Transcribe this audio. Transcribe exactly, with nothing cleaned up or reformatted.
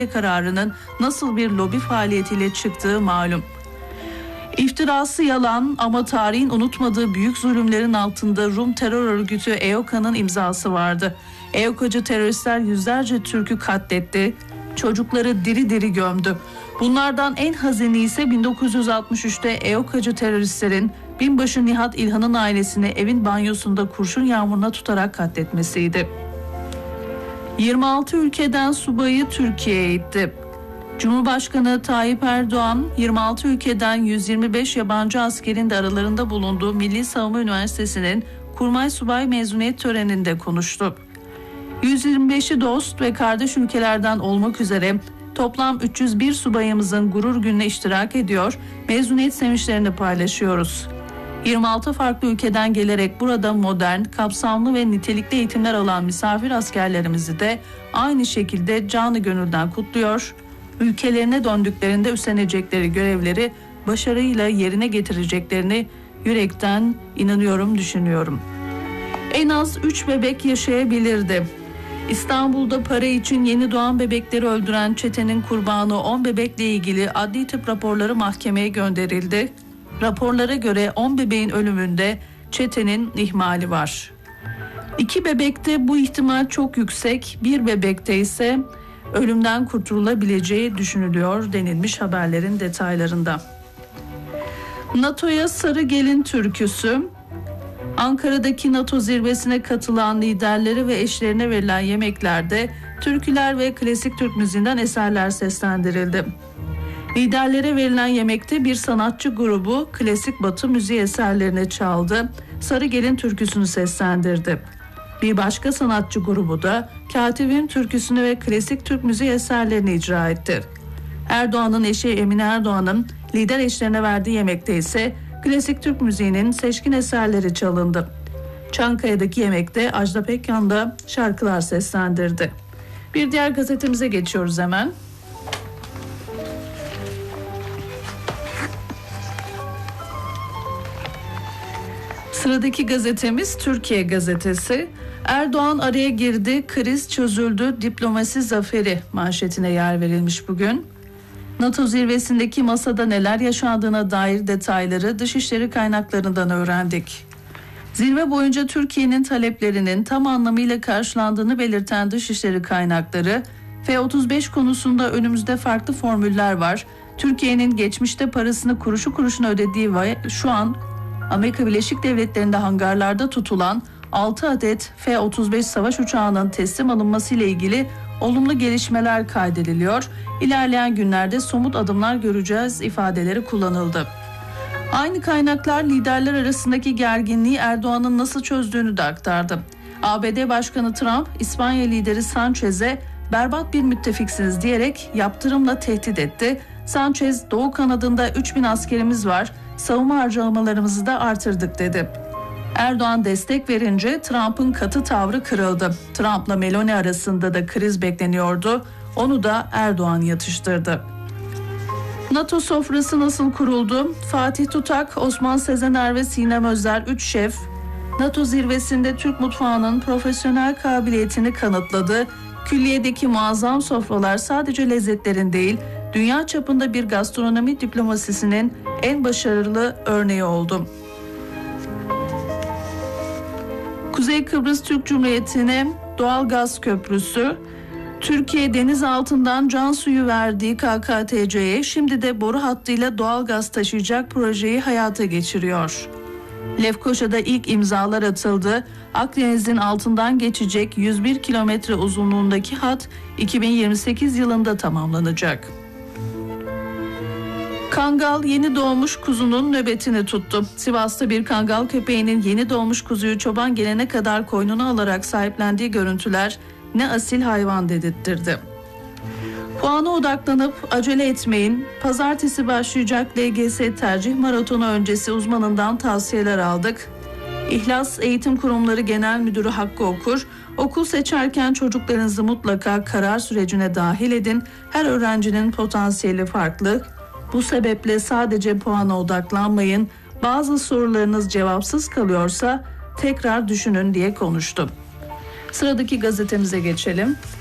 kararının nasıl bir lobi faaliyetiyle çıktığı malum. İftirası yalan ama tarihin unutmadığı büyük zulümlerin altında Rum terör örgütü E O K'nın imzası vardı. E O K'cı teröristler yüzlerce Türk'ü katletti, çocukları diri diri gömdü. Bunlardan en hazini ise bin dokuz yüz altmış üçte E O K'cı teröristlerin binbaşı Nihat İlhan'ın ailesini evin banyosunda kurşun yağmuruna tutarak katletmesiydi. yirmi altı ülkeden subayı Türkiye'ye itti. Cumhurbaşkanı Tayyip Erdoğan, yirmi altı ülkeden yüz yirmi beş yabancı askerin de aralarında bulunduğu Milli Savunma Üniversitesi'nin Kurmay Subay mezuniyet töreninde konuştu. yüz yirmi beşi dost ve kardeş ülkelerden olmak üzere toplam üç yüz bir subayımızın gurur gününe iştirak ediyor, mezuniyet sevinçlerini paylaşıyoruz. yirmi altı farklı ülkeden gelerek burada modern, kapsamlı ve nitelikli eğitimler alan misafir askerlerimizi de aynı şekilde canı gönülden kutluyor, ülkelerine döndüklerinde üstlenecekleri görevleri başarıyla yerine getireceklerini yürekten inanıyorum, düşünüyorum. En az üç bebek yaşayabilirdi. İstanbul'da para için yeni doğan bebekleri öldüren çetenin kurbanı on bebekle ilgili adli tıp raporları mahkemeye gönderildi. Raporlara göre on bebeğin ölümünde çetenin ihmali var. İki bebekte bu ihtimal çok yüksek, bir bebekte ise ölümden kurtulabileceği düşünülüyor denilmiş haberlerin detaylarında. NATO'ya sarı gelin türküsü. Ankara'daki NATO zirvesine katılan liderleri ve eşlerine verilen yemeklerde türküler ve klasik Türk müziğinden eserler seslendirildi. Liderlere verilen yemekte bir sanatçı grubu klasik Batı müziği eserlerini çaldı, Sarı Gelin türküsünü seslendirdi. Bir başka sanatçı grubu da Katibim türküsünü ve klasik Türk müziği eserlerini icra etti. Erdoğan'ın eşi Emine Erdoğan'ın lider eşlerine verdiği yemekte ise klasik Türk müziğinin seçkin eserleri çalındı. Çankaya'daki yemekte Ajda Pekkan da şarkılar seslendirdi. Bir diğer gazetemize geçiyoruz hemen. Sıradaki gazetemiz Türkiye Gazetesi. Erdoğan araya girdi, kriz çözüldü, diplomasi zaferi manşetine yer verilmiş bugün. NATO zirvesindeki masada neler yaşandığına dair detayları dışişleri kaynaklarından öğrendik. Zirve boyunca Türkiye'nin taleplerinin tam anlamıyla karşılandığını belirten dışişleri kaynakları, F otuz beş konusunda önümüzde farklı formüller var. Türkiye'nin geçmişte parasını kuruşu kuruşuna ödediği ve şu an Amerika Birleşik Devletleri'nde hangarlarda tutulan altı adet F otuz beş savaş uçağının teslim alınması ile ilgili olumlu gelişmeler kaydediliyor. İlerleyen günlerde somut adımlar göreceğiz ifadeleri kullanıldı. Aynı kaynaklar liderler arasındaki gerginliği Erdoğan'ın nasıl çözdüğünü de aktardı. A B D Başkanı Trump, İspanya lideri Sanchez'e berbat bir müttefiksiniz diyerek yaptırımla tehdit etti. Sanchez, Doğu kanadında üç bin askerimiz var, savunma harcamalarımızı da artırdık dedi. Erdoğan destek verince Trump'ın katı tavrı kırıldı. Trump'la Meloni arasında da kriz bekleniyordu. Onu da Erdoğan yatıştırdı. NATO sofrası nasıl kuruldu? Fatih Tutak, Osman Sezener ve Sinem Özer üç şef NATO zirvesinde Türk mutfağının profesyonel kabiliyetini kanıtladı. Külliyedeki muazzam sofralar sadece lezzetlerin değil, dünya çapında bir gastronomi diplomasisinin en başarılı örneği oldu. Kuzey Kıbrıs Türk Cumhuriyeti'ne doğal gaz köprüsü, Türkiye deniz altından can suyu verdiği K K T C'ye şimdi de boru hattıyla doğal gaz taşıyacak projeyi hayata geçiriyor. Lefkoşa'da ilk imzalar atıldı. Akdeniz'in altından geçecek yüz bir kilometre uzunluğundaki hat iki bin yirmi sekiz yılında tamamlanacak. Kangal yeni doğmuş kuzunun nöbetini tuttu. Sivas'ta bir kangal köpeğinin yeni doğmuş kuzuyu çoban gelene kadar koynuna alarak sahiplendiği görüntüler ne asil hayvan dedirttirdi. Puana odaklanıp acele etmeyin. Pazartesi başlayacak L G S tercih maratonu öncesi uzmanından tavsiyeler aldık. İhlas Eğitim Kurumları Genel Müdürü Hakkı Okur, okul seçerken çocuklarınızı mutlaka karar sürecine dahil edin. Her öğrencinin potansiyeli farklı. Bu sebeple sadece puana odaklanmayın. Bazı sorularınız cevapsız kalıyorsa tekrar düşünün diye konuştu. Sıradaki gazetemize geçelim.